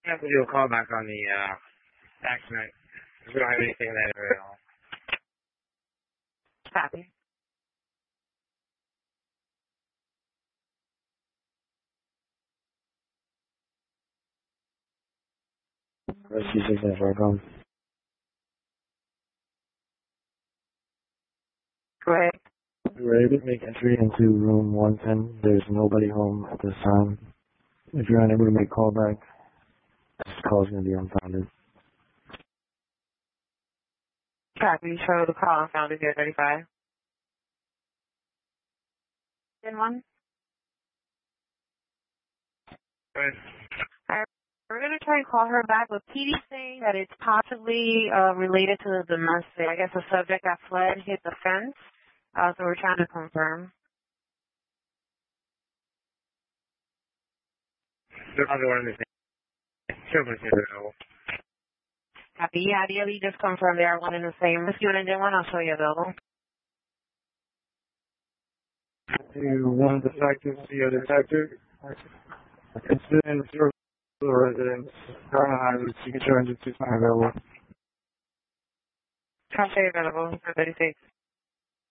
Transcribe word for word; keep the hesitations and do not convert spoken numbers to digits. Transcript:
I have to do a call back on the uh, accident. We don't have anything in that area at all. Copy. Rescue six nine four, come. Go ahead. We were able to make entry into room one ten. There's nobody home at this time. If you're unable to make callback, this call is going to be unfounded. Copy. Show the call unfounded zero thirty-five. Then one. Good. Alright, we're going to try and call her back, but P D saying that it's possibly uh, related to the domestic. I guess the subject that fled hit the fence, uh, so we're trying to confirm. There's another one in the same. Children's available. Copy. Yeah, ideally just confirm they are one and the same. Rescue and engine one, I'll show you available. To one detective, see a detective. Incident zero residence. Garden Highway, signature engine six nine available. I'll show you available for thirty-six.